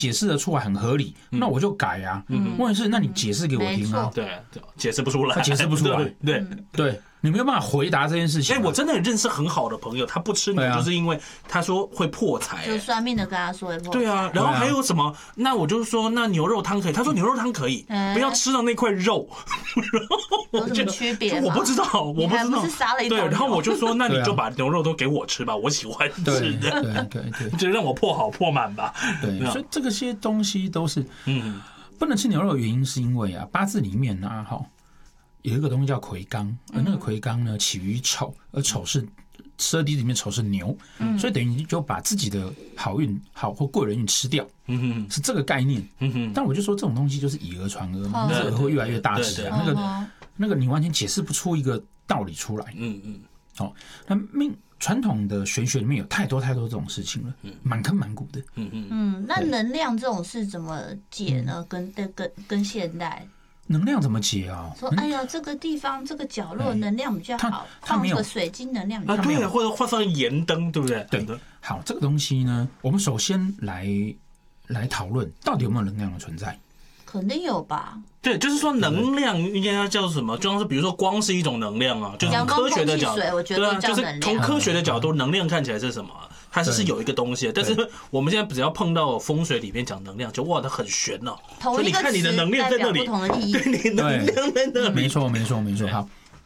解释的出来很合理，那我就改啊。问题是，那你解释给我听啊。 对，解释不出来， 他解释不出来。对，你没有办法回答这件事情。 我真的认识很好的朋友，他不吃牛就是因为他说会破财， 就算命的跟他说会破财。 对啊，然后还有什么？那我就说，那牛肉汤可以，他说牛肉汤可以，不要吃到那块肉。 有什么区别？ 我不知道，我不知道。 是杀了一头牛。 对，然后我就说，那你就把牛肉都给我吃吧，我喜欢吃的。 对， 就让我破好破满吧。 对，所以这个些东西都是，不能吃牛肉的原因是因为啊，八字里面啊，有一个东西叫魁罡，而那个魁罡呢起于丑，而丑是12地里面丑是牛，所以等于就把自己的好运好或贵人运吃掉，是这个概念。但我就说这种东西就是以讹传讹嘛，这讹会越来越大只啊，那个你完全解释不出一个道理出来。那传统的玄学里面有太多这种事情了，满坑满谷的。 那能量这种是怎么解呢？跟现代能量怎么解啊？ 说哎呀，这个地方这个角落能量比较好，放个水晶能量比较好。 对，或者放上盐灯，对不对？ 对。好，这个东西呢，我们首先来讨论到底有没有能量的存在。 肯定有吧？ 对，就是说能量应该要叫什么？就像是比如说光是一种能量啊，就是从科学的角度，对啊，就是从科学的角度，能量看起来是什么？它是有一个东西，但是我们现在只要碰到风水里面讲能量，就哇，它很玄哦。 同一个词代表不同的意义， 对，你能量在那里。 没错。好，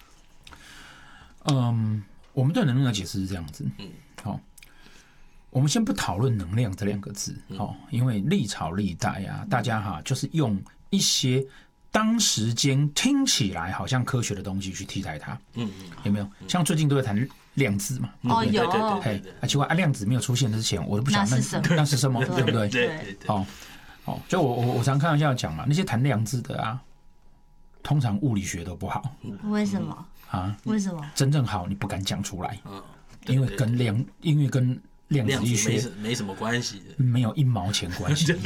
我们对能量的解释是这样子。好。我们先不讨论能量这2个字，因为历朝历代啊，大家就是用一些当时间听起来好像科学的东西去替代它，有没有？像最近都在谈量子嘛， 有， 奇怪，量子没有出现之前，我都不想那是什么，对不对？ 对， 就我常开玩笑讲嘛，那些谈量子的啊，通常物理学都不好， 为什么啊？为什么？ 真正好你不敢讲出来，因为跟量子力学没什么关系的， 没有1毛钱关系。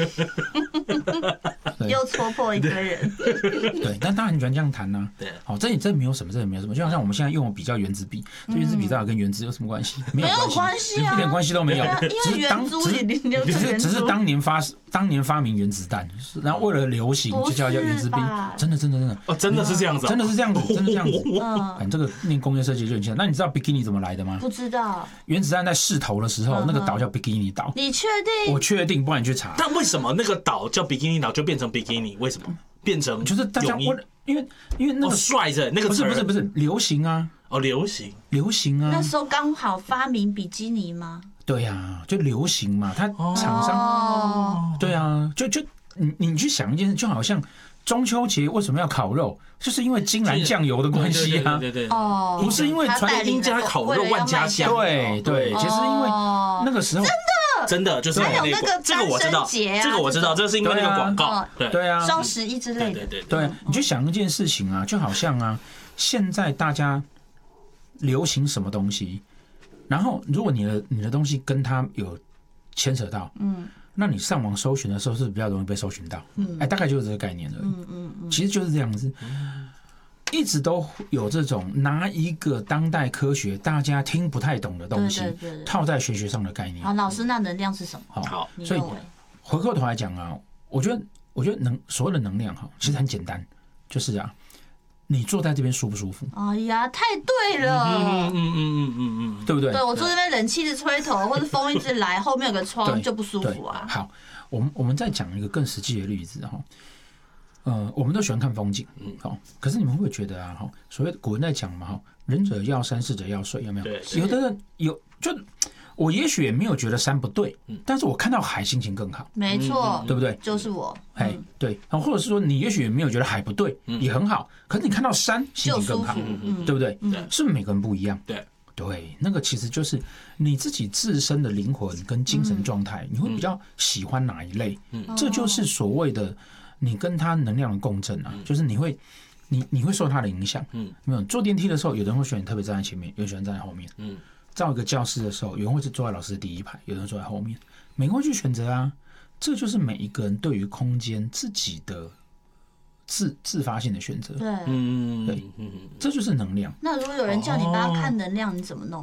又戳破一堆人。 对，但大家很喜欢这样谈呐。 对， 好，这没有什么，就好像我们现在用的比较原子笔，这原子笔到底跟原子有什么关系？ 没有关系啊， 一点关系都没有。 因为原子只是当年发明原子弹，然后为了流行就叫原子兵。真的真的是这样子， 真的是这样子。这个念工业设计就很像。那你知道 bikini 怎么来的吗？ 不知道。 原子弹在试头的时候，那个岛叫 bikini 岛。 你确定？ 我确定，不然你去查。 但为什么那个岛叫 bikini 岛就变成 bikini？为什么变成？ 就是大家因为那个帅着那个不是流行啊。 流行啊。 那时候刚好发明比基尼吗？ 对啊，就流行嘛，它厂商对啊，就你去想一件事，就好像中秋节为什么要烤肉，就是因为金兰酱油的关系啊。 对， 不是因为传音家烤肉万家香。 对，其实因为那个时候真的就是还有那个这个我知道，这个我知道，这是因为那个广告。 对啊， 双11之类的。 对，你去想一件事情啊，就好像啊，现在大家流行什么东西，然后如果你的东西跟它有牵扯到，那你上网搜寻的时候是比较容易被搜寻到，大概就是这个概念而已。其实就是这样子，一直都有这种拿一个当代科学大家听不太懂的东西套在玄学上的概念。 好，老师，那能量是什么？ 好，所以回过头来讲啊，我觉得所谓的能量其实很简单，就是啊，你坐在这边舒不舒服？ 哎呀，太对了， 对不对？ 对，我坐这边冷气一直吹头，或者风一直来，后面有个窗就不舒服啊。 好，我们再讲一个更实际的例子哈。我们都喜欢看风景，可是你们会不会觉得啊，所谓古人在讲嘛，仁者要山，智者要水，有没有？有的人就我也许也没有觉得山不对，但是我看到海心情更好， 没错， 对不对？ 就是我， 对，或者是说你也许也没有觉得海不对，也很好，可是你看到山心情更好，对不对？是不是每个人不一样？对，那个其实就是你自己自身的灵魂跟精神状态，你会比较喜欢哪一类？这就是所谓的你跟他能量的共振啊，就是你会受他的影响。没有坐电梯的时候，有人会选特别站在前面，有人喜欢站在后面。到一个教室的时候，有人会是坐在老师的第一排，有人坐在后面，每个人去选择啊。这就是每一个人对于空间自己的自发性的选择。 对， 这就是能量。 那如果有人叫你帮他看能量，你怎么弄？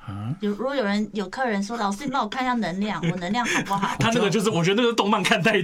如果有客人说，老师你帮我看一下能量，我能量好不好？ 他那个就是我觉得那个动漫看太